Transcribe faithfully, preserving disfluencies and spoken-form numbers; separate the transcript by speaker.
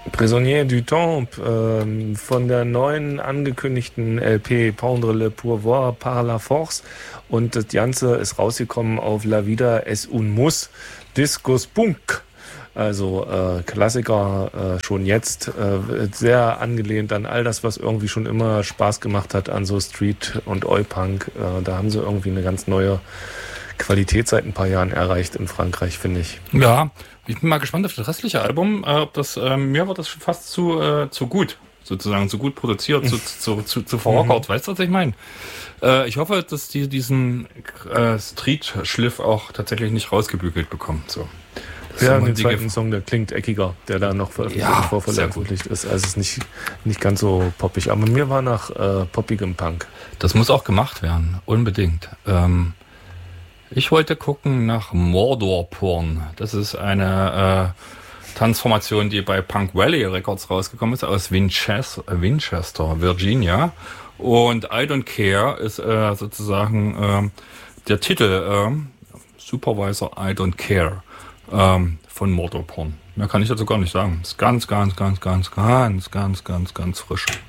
Speaker 1: Prisonnier du Temps ähm, von der neuen angekündigten L P Pendre le Pouvoir par la Force, und das Ganze ist rausgekommen auf La Vida es un Muss Discos Punk. Also äh, Klassiker äh, schon jetzt, äh, sehr angelehnt an all das, was irgendwie schon immer Spaß gemacht hat an so Street- und Oi-Punk. Äh, da haben sie irgendwie eine ganz neue Qualität seit ein paar Jahren erreicht in Frankreich, finde ich.
Speaker 2: Ja, ich bin mal gespannt auf das restliche Album. Äh, ob das, äh, mir war das fast zu, äh, zu gut, sozusagen, zu gut produziert, zu, zu, zu, zu verrockert. Mhm. Weißt du, was ich meine? Äh, ich hoffe, dass die diesen äh, Street-Schliff auch tatsächlich nicht rausgebügelt bekommen. So.
Speaker 1: Ja, den zweiten Ge- Song, der klingt eckiger, der da noch veröffentlicht, ja, vorveröffentlicht ist. Also es ist nicht, nicht ganz so poppig. Aber mir war nach äh, poppigem Punk.
Speaker 2: Das muss auch gemacht werden, unbedingt. Ähm, ich wollte gucken nach Mordor Porn. Das ist eine äh, Transformation, die bei Punk Valley Records rausgekommen ist, aus Winchester, Winchester Virginia. Und I Don't Care ist äh, sozusagen äh, der Titel, äh, Supervisor I Don't Care. Ähm, von Mordor Porn. Mehr kann ich dazu gar nicht sagen. Ist ganz, ganz, ganz, ganz, ganz, ganz, ganz, ganz frisch.